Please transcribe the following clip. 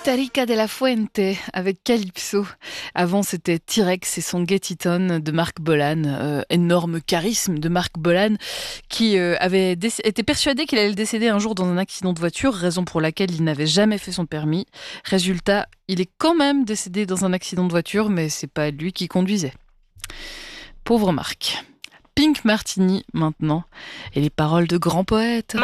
Rita Rica de la Fuente avec Calypso. Avant, c'était T-Rex et son Get It On de Marc Bolan. Énorme charisme de Marc Bolan qui était persuadé qu'il allait décéder un jour dans un accident de voiture, raison pour laquelle il n'avait jamais fait son permis. Résultat, il est quand même décédé dans un accident de voiture, mais c'est pas lui qui conduisait. Pauvre Marc. Pink Martini maintenant, et les paroles de grands poètes.